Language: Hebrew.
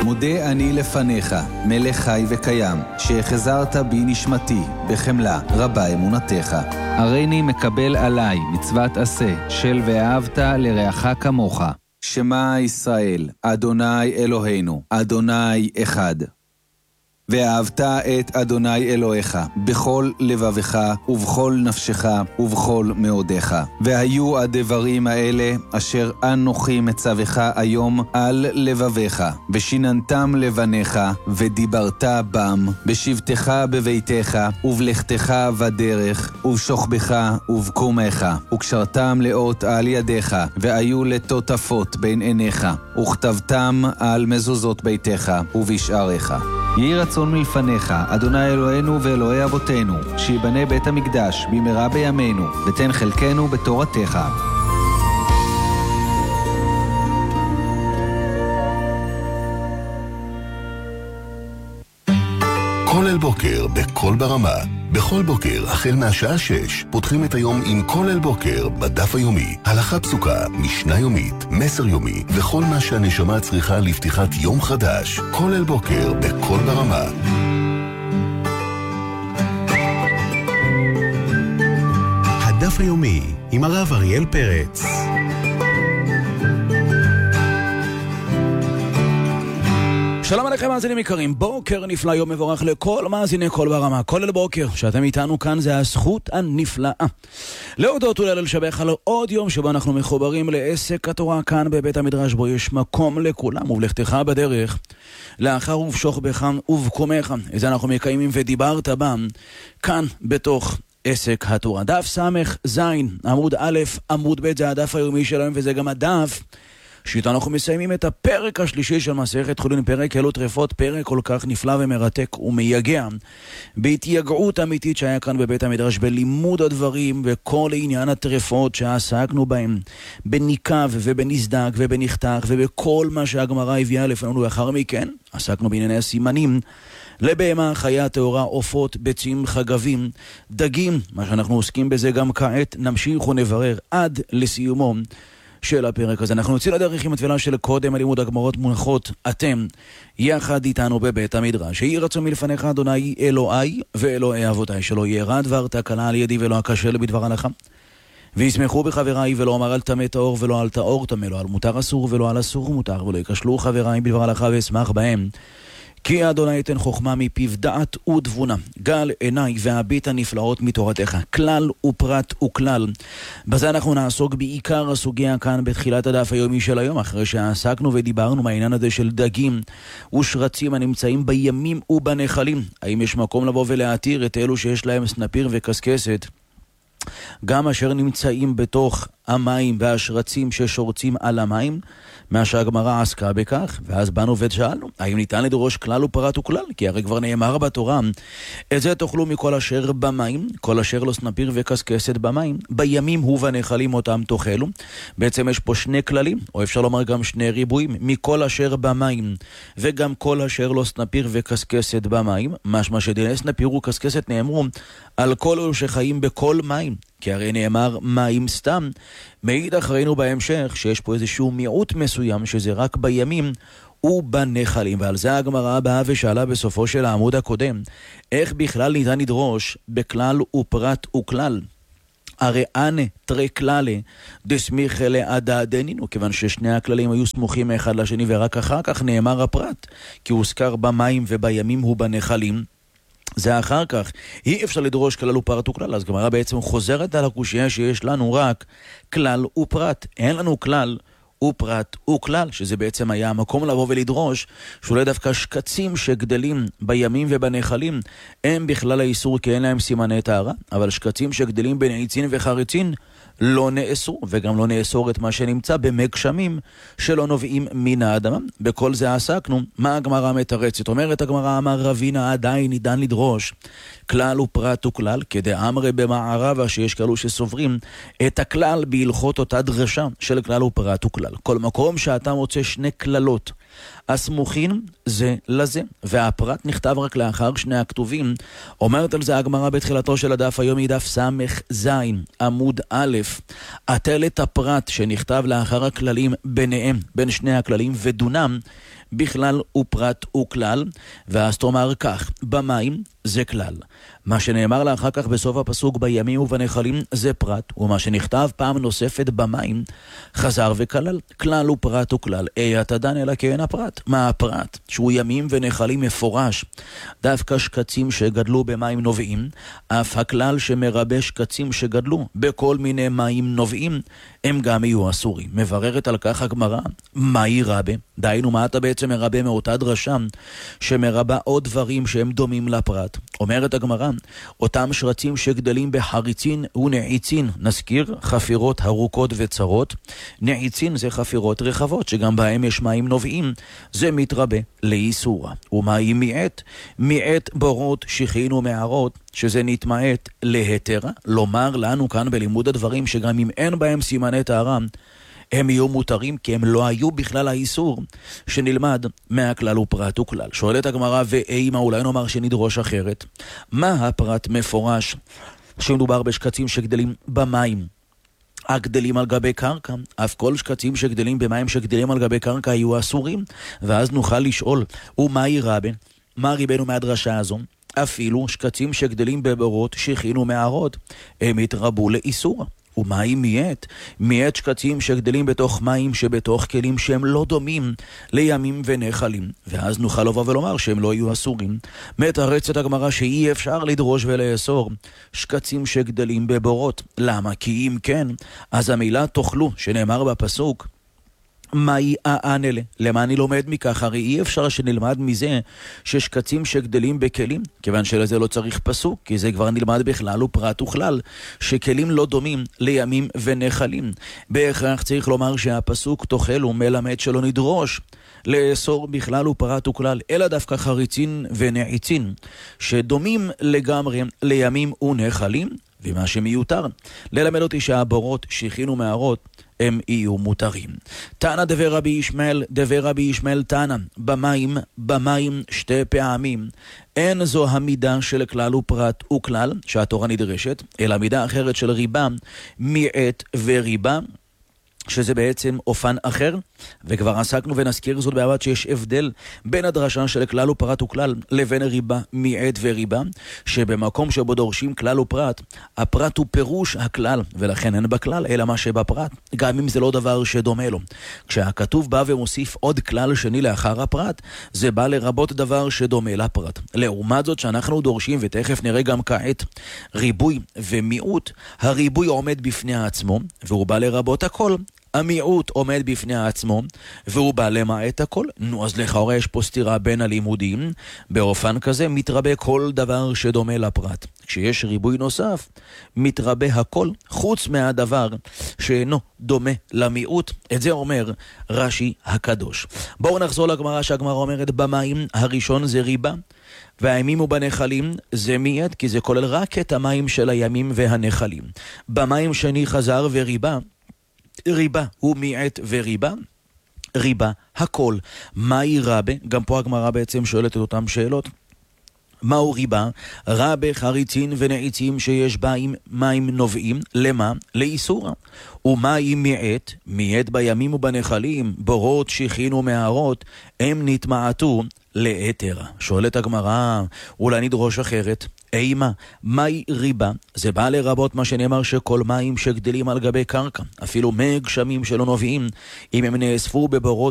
מודה אני לפניך, מלך חי וקיים, שהחזרת בי נשמתי, בחמלה רבה אמונתך. הריני מקבל עליי מצוות עשה, של ואהבת לרעך כמוך. שמע ישראל, אדוני אלוהינו, אדוני אחד. ואהבת את אדוני אלוהיך בכל לבבך ובכל נפשך ובכל מאודך. והיו הדברים האלה אשר אנוכי מצווך היום על לבביך, ושיננתם לבניך, ודיברת בם, בשבתך בביתך, ובלכתך בדרך, ובשוכבך ובקומך, וקשרתם לאות על ידיך, והיו לטוטפות בין עיניך, וכתבתם על מזוזות ביתך ובשעריך. יהי רצון מלפניך, אדוני אלוהינו ואלוהי אבותינו, שיבנה בית המקדש במהרה בימינו, ותן חלקנו בתורתך. כולל בוקר בכל ברמה. בכל בוקר, החל מהשעה 6, פותחים את היום עם כולל בוקר בדף היומי. הלכה פסוקה, משנה יומית, מסר יומי, וכל מה שהנשמה צריכה לפתיחת יום חדש. כולל בוקר בכל ברמה. הדף היומי עם הרב אריאל פרץ. שלום עליכם מאזינים יקרים, בוקר נפלא, יום מבורך לכל מאזיני כל ברמה. כולל בוקר שאתם איתנו כאן זה הזכות הנפלאה להודות ולשבח על עוד יום שבו אנחנו מחוברים לעסק התורה כאן בבית המדרש, בו יש מקום לכולם. ובלכתך בדרך לאחר ובשוכבך ובקומך, את זה אנחנו מקיימים ודיברת בם כאן בתוך עסק התורה. דף סמך זין, עמוד א' עמוד ב', זה הדף היומי שלהם, וזה גם הדף שאיתו אנחנו מסיימים את הפרק השלישי של מסכת חולין, פרק אלו טרפות, פרק כל כך נפלא ומרתק ומייגע, בהתייגעות אמיתית שהיה כאן בבית המדרש, בלימוד הדברים וכל עניין הטרפות שעסקנו בהם, בניקב ובנסדק ובנחתך ובכל מה שהגמרא הביאה לפנינו. לאחר מכן עסקנו בענייני הסימנים לבהמה, חיה, טהורה, עופות, ביצים, חגבים, דגים, מה שאנחנו עוסקים בזה גם כעת. נמשיך ונברר עד לסיומו של הפרק הזה. אנחנו נוציא לדרך עם התפילה של קודם הלימוד הגמרות מונחות אתם יחד איתנו בבית המדרש. יהי רצון מלפניך אדוני אלוהי ואלוהי אבותיי, שלא יהיה רע דבר תקלה על ידי ולא אכשל בדבר הלכה, וישמחו בחבריי, ולא אומר על טמא טהור ולא על טהור טמא, לא על מותר אסור ולא על אסור מותר, ולא יכשלו חבריי בדבר הלכה ואשמח בהם, כי אדוני ייתן חוכמה מפיו, דעת ותבונה, גל עיניי והביט הנפלאות מתורתך, כלל ופרט וכלל. בזה אנחנו נעסוק בעיקר הסוגיה כאן בתחילת הדף היומי של היום, אחרי שעסקנו ודיברנו מהעניין הזה של דגים ושרצים הנמצאים בימים ובנחלים. האם יש מקום לבוא ולהתיר את אלו שיש להם סנפיר וקסקסת, גם אשר נמצאים בתוך המים והשרצים ששורצים על המים, מה שהגמרא עסקה בכך? ואז באנו ושאלנו, האם ניתן לדרוש כלל ופרט וכלל? כי הרי כבר נאמר בתורה, את זה תאכלו מכל אשר במים, כל אשר לא סנפיר וקסקסת במים, בימים ובנחלים אותם תאכלו. בעצם יש פה שני כללים, או אפשר לומר גם שני ריבועים, מכל אשר במים וגם כל אשר לא סנפיר וקסקסת במים. משמע שדיני סנפיר וקסקסת נאמרו על כל אלו שחיים בכל מים, כי הרי נאמר מים סתם. מעיד אחרינו בהמשך שיש פה איזשהו מיעוט מסוים שזה רק בימים ובנחלים, ועל זה הגמרא באה ושאלה בסופו של העמוד הקודם, איך בכלל ניתן לדרוש בכלל ופרט וכלל? הרי אנה תרי כללה דסמיכה לעדה דנינו, כיוון ששני הכללים היו סמוכים אחד לשני, ורק אחר כך נאמר הפרט, כי הוא הוזכר במים ובימים ובנחלים. זה אחר כך, אי אפשר לדרוש כלל ופרט וכלל. אז גמרא בעצם חוזרת על הקושיה שיש לנו רק כלל ופרט, אין לנו כלל ופרט וכלל, שזה בעצם היה המקום לבוא ולדרוש שאולי דווקא שקצים שגדלים בימים ובנחלים הם בכלל האיסור, כי אין להם סימני טהרה, אבל שקצים שגדלים בנעיצין וחריצין לא נאסור, וגם לא נאסור את מה שנמצא במי גשמים שלא נובעים מן האדמה. בכל זה עסקנו מה הגמרא מתרצת. אומרת הגמרא, אמר רבינה, עדיין ניתן לדרוש כלל ופרט וכלל, כדאמרי במערבה, שיש כאלו שסוברים את הכלל בהלכות אותה דרשה של כלל ופרט וכלל. כל מקום שאתה מוצא שני כללות הסמוכים זה לזה, והפרט נכתב רק לאחר שני הכתובים, אומרת על זה הגמרא בתחילתו של הדף היומי, דף סמך זין עמוד א', הטל את הפרט שנכתב לאחר הכללים ביניהם, בין שני הכללים, ודונם בכלל ופרט וכלל, ואז תאמר כך, במים זה כלל. מה שנאמר לה אחר כך בסוף הפסוק בימים ובנחלים זה פרט, ומה שנכתב פעם נוספת במים חזר וכלל, כלל ופרט וכלל. אתה דן אלא כן הפרט. מה הפרט? שהוא ימים ונחלים מפורש. דווקא שקצים שגדלו במים נובעים, אף הכלל שמרבה שקצים שגדלו בכל מיני מים נובעים, הם גם יהיו אסורים. מבררת על כך הגמרא, מהי רבה? דהיינו, מה אתה בעצם מרבה מאותה דרשה שמרבה עוד דברים שהם דומים לפרט? אומרת הגמרא, אותם שרצים שגדלים בחריצין ונעיצין, נזכיר, חפירות ארוכות וצרות, נעיצין זה חפירות רחבות שגם בהם יש מים נובעים, זה מתרבה לאיסורה. ומהי מיעט? מיעט בורות, שיחין ומערות, שזה נתמעט להתרה. לומר לנו כאן בלימוד הדברים שגם אם אין בהם סימני טהרה, הם יהיו מותרים כי הם לא היו בכלל האיסור שנלמד מהכלל ופרט וכלל. שואלת הגמרא, ואימה אולי נאמר שנדרוש אחרת, מה הפרט מפורש שמדובר בשקצים שגדלים במים הגדלים על גבי קרקע? אף כל שקצים שגדלים במים שגדלים על גבי קרקע יהיו אסורים. ואז נוכל לשאול, ומהי רבה? מה ריבנו מהדרשה הזו? אפילו שקצים שגדלים בבורות, שיחין ומערות, הם יתרבו לאיסור. ומהי מיעט? מיעט שקצים שגדלים בתוך מים שבתוך כלים שהם לא דומים לימים ונחלים. ואז נוכל לבוא ולומר שהם לא יהיו אסורים. מתרצת הגמרא שאי אפשר לדרוש ולאסור שקצים שגדלים בבורות. למה? כי אם כן, אז המילה תאכלו שנאמר בפסוק, מהי האנלה? למה אני לומד מכך? הרי אי אפשר שנלמד מזה ששקצים שגדלים בכלים, כיוון שלזה לא צריך פסוק, כי זה כבר נלמד בכלל ופרט וכלל, שכלים לא דומים לימים ונחלים. בהכרח צריך לומר שהפסוק תאכל ומלמד שלא נדרוש לאסור בכלל ופרט וכלל, אלא דווקא חריצין ונעיצין, שדומים לגמרי לימים ונחלים, ומה שמיותר, ללמד אותי שהבורות, שיחין ומערות, הם יהיו מותרים. תנא דבר רבי ישמעאל תנא, במים שתי פעמים. אין זו המידה של כלל ופרט וכלל שהתורה נדרשת, אלא מידה אחרת של ריבה, מיעט וריבה, שזה בעצם אופן אחר, וכבר עסקנו ונזכיר זאת בעבד שיש הבדל בין הדרשה של כלל ופרט וכלל לבין ריבה, מיעט וריבה, שבמקום שבו דורשים כלל ופרט, הפרט הוא פירוש הכלל, ולכן אין בכלל אלא מה שבפרט, גם אם זה לא דבר שדומה לו. כשהכתוב בא ומוסיף עוד כלל שני לאחר הפרט, זה בא לרבות דבר שדומה לפרט. לעומת זאת שאנחנו דורשים, ותכף נראה גם כעת, ריבוי ומיעוט, הריבוי עומד בפני עצמו, והוא בא לרבות הכל. המיעוט עומד בפני עצמו, והוא בא למעט הכל. נו, אז לכאורה יש פה סתירה בין הלימודים. באופן כזה מתרבה כל דבר שדומה לפרט. כשיש ריבוי נוסף, מתרבה הכל, חוץ מהדבר שאינו דומה למיעוט. את זה אומר רש"י הקדוש. בואו נחזור לגמרא, שהגמרא אומרת, במים הראשון זה ריבה, והימים ובנחלים זה מיעט, כי זה כולל רק את המים של הימים והנחלים. במים שני חזר וריבה, ריבה הוא מיעט וריבה, ריבה הכל. מהי רבה? גם פה הגמרא בעצם שואלת את אותם שאלות. מהו ריבה? רבה חריצין ונעיצים שיש בהם מים נובעים. למה? לאיסורה. ומהי מיעט? מיעט בימים ובנחלים, בורות, שיחין ומערות, הם נתמעטו להתרה. שואלת הגמרא, אולי נדרוש אחרת. אימה, מהי ריבה? זה בא לרבות מה שנאמר שכל מים שגדלים על גבי קרקע, אפילו מי גשמים שלא נובעים, אם הם נאספו בבורות